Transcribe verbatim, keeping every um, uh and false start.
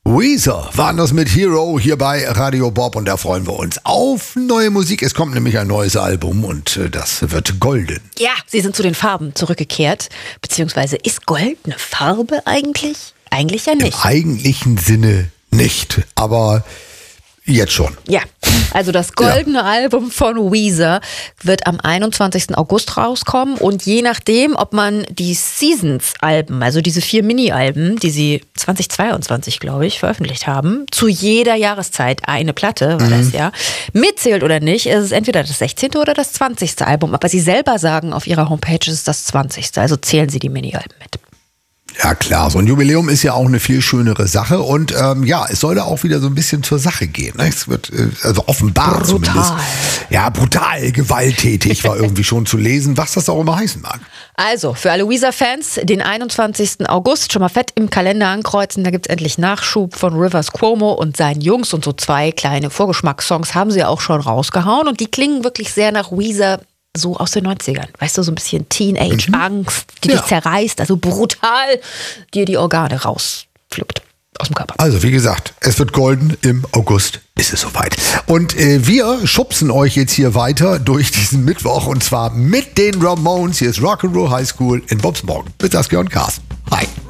Weezer waren das mit Hero hier bei Radio Bob und da freuen wir uns auf neue Musik. Es kommt nämlich ein neues Album und äh, das wird golden. Ja, sie sind zu den Farben zurückgekehrt. Beziehungsweise ist Gold eine Farbe eigentlich? Eigentlich ja nicht. Im eigentlichen Sinne nicht, aber jetzt schon. Ja, also das goldene ja. Album von Weezer wird am einundzwanzigsten August rauskommen und je nachdem, ob man die Seasons-Alben, also diese vier Mini-Alben, die sie zweitausendzweiundzwanzig, glaube ich, veröffentlicht haben, zu jeder Jahreszeit eine Platte, war mhm. das ja, mitzählt oder nicht, ist es entweder das sechzehnte oder das zwanzigste Album. Aber sie selber sagen auf ihrer Homepage, es ist das zwanzigste. Also zählen sie die Mini-Alben mit. Ja klar, so ein Jubiläum ist ja auch eine viel schönere Sache und ähm, ja, es soll da auch wieder so ein bisschen zur Sache gehen. Ne? Es wird äh, also offenbar brutal. Zumindest. Ja, brutal, gewalttätig war irgendwie schon zu lesen, was das auch immer heißen mag. Also, für alle Weezer-Fans, den einundzwanzigsten August schon mal fett im Kalender ankreuzen, da gibt es endlich Nachschub von Rivers Cuomo und seinen Jungs und so zwei kleine Vorgeschmackssongs haben sie auch schon rausgehauen und die klingen wirklich sehr nach Weezer, so aus den neunzigern. Weißt du, so ein bisschen Teenage-Angst, die ja. dich zerreißt, also brutal dir die Organe rauspflückt aus dem Körper. Also wie gesagt, es wird golden, im August ist es soweit. Und äh, wir schubsen euch jetzt hier weiter durch diesen Mittwoch und zwar mit den Ramones. Hier ist Rock'n'Roll High School in Bobs Morgen mit Saskia und Carsten. Hi.